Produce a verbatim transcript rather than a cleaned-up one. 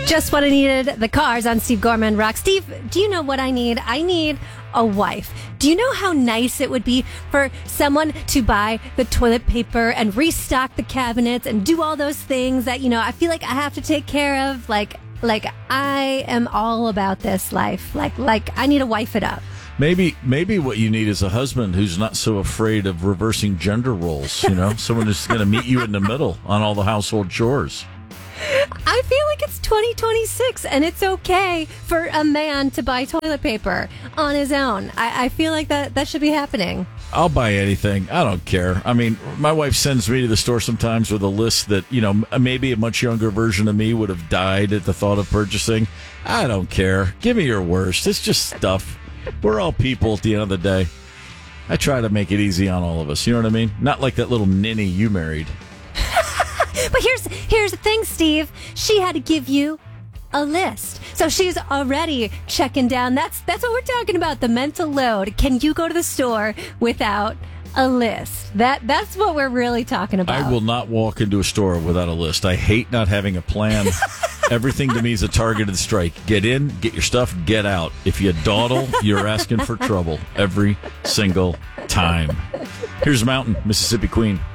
Just what I needed. The Cars on Steve Gorman Rock. Steve, do you know what I need? I need a wife. Do you know how nice it would be for someone to buy the toilet paper and restock the cabinets and do all those things that, you know, I feel like I have to take care of? Like, like I am all about this life. Like, like I need to wife it up. Maybe maybe what you need is a husband who's not so afraid of reversing gender roles, you know? Someone who's going to meet you in the middle on all the household chores. I feel like it's twenty twenty-six and it's okay for a man to buy toilet paper on his own. I, I feel like that, that should be happening. I'll buy anything. I don't care. I mean, my wife sends me to the store sometimes with a list that, you know, maybe a much younger version of me would have died at the thought of purchasing. I don't care. Give me your worst. It's just stuff. We're all people at the end of the day. I try to make it easy on all of us. You know what I mean? Not like that little ninny you married. But here's here's the thing, Steve. She had to give you a list. So she's already checking down. That's that's what we're talking about, the mental load. Can you go to the store without a list? That that's what we're really talking about. I will not walk into a store without a list. I hate not having a plan. Everything to me is a targeted strike. Get in, get your stuff, get out. If you dawdle, you're asking for trouble every single time. Here's Mountain, Mississippi Queen.